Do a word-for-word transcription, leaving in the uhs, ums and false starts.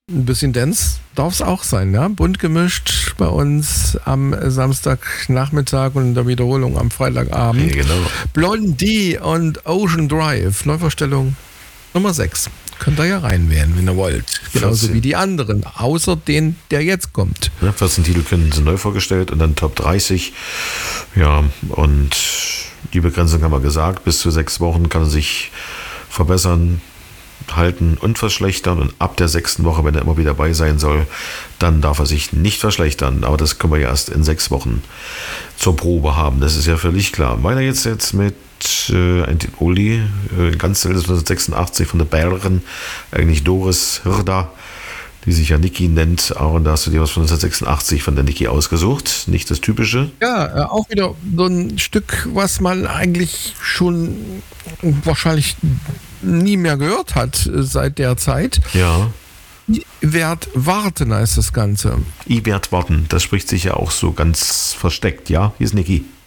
Ein bisschen Dance darf es auch sein, ja? Bunt gemischt bei uns am Samstagnachmittag und in der Wiederholung am Freitagabend. Ja, genau. Blondie und Ocean Drive, Neuvorstellung Nummer sechs. Könnt ihr ja reinwählen, wenn ihr wollt. Genauso vierzehn. wie die anderen, außer den, der jetzt kommt. Ja, vierzehn Titel können sie neu vorgestellt und dann Top dreißig. Ja, und die Begrenzung haben wir gesagt, bis zu sechs Wochen kann er sich verbessern, halten und verschlechtern, und ab der sechsten Woche, wenn er immer wieder dabei sein soll, dann darf er sich nicht verschlechtern, aber das können wir ja erst in sechs Wochen zur Probe haben, das ist ja völlig klar. Weiter jetzt jetzt mit äh, ein Oldie, äh, ganz selten neunzehnhundertsechsundachtzig von der Bären, eigentlich Doris Hirda, die sich ja Niki nennt, aber da hast du dir was von neunzehnhundertsechsundachtzig von der Niki ausgesucht, nicht das Typische. Ja, äh, auch wieder so ein Stück, was man eigentlich schon wahrscheinlich nie mehr gehört hat äh, seit der Zeit. Ja. Wert warten heißt das Ganze. I werd warten, das spricht sich ja auch so ganz versteckt, ja? Hier ist Niki.